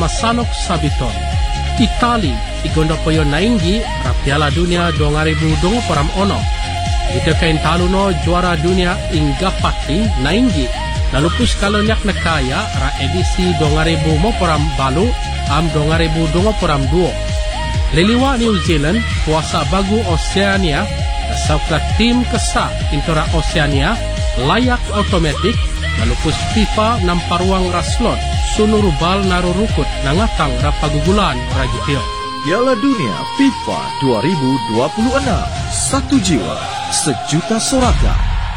masalok sabiton. Itali igondo poyo naingi ra Piala Dunia 2021. Ito kain talo no juara dunia inggapati naingi. Nalupus kalonyak na kaya ra edisi 2000 mo poram balu am 2022. Liliwa New Zealand kuasa bagu Oceania sa tim kesa intora Oceania layak otomatik nalupus FIFA namparuang raslot sunurubal narurukut nangatang rapagugulan ragitio. Piala Dunia FIFA 2026, satu jiwa, sejuta soraka.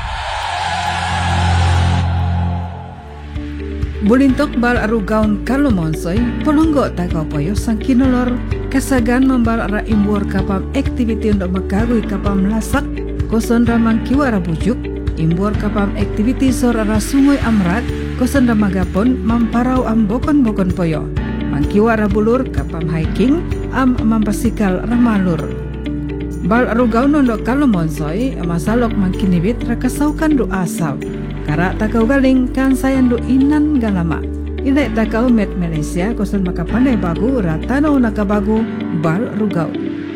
Bulintok bal arugaun kalomonsoy, polonggo tagaw poyo sang kinolor, kasagan membal ara imbur kapam aktiviti untuk magkagoy kapam lasak, koson ramang kiwara bujuk, imbur kapam aktiviti sor ara sungoy amrat, koson ramagapon mamparaw am bokon-bokon poyo. Mangkiwara bulur kapam hiking am mampasikal ramalur. Bal arugaun untuk kalomonsoy, masalok mangkinibit rakasaukan do asaw. Karak takau galing kan sayan do inan galama. Inai takau met Malaysia kosan makapandai bagu ratano nakabagu bal rugau.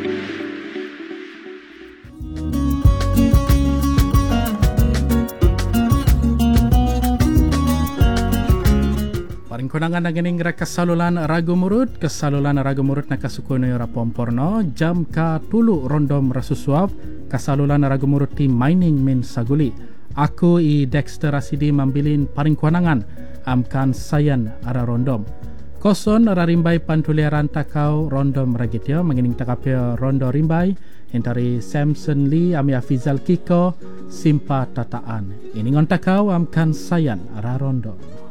Paring konangan naganing kasalulan ragu murut nakasukuno ra pomporno jam ka tulu rondom rasusuap kasalulan ragu murut ti mining min saguli. Aku Dexter Rasidi mambilin paring kuanangan amkan sayan ara rondom. Koson rarimbai pantuliaran takau rondom ragitio mengining takapio rondo rimbai entari Samson Lee ami Afizal Kiko simpa tataan. Ini ngon takau amkan sayan ara rondom.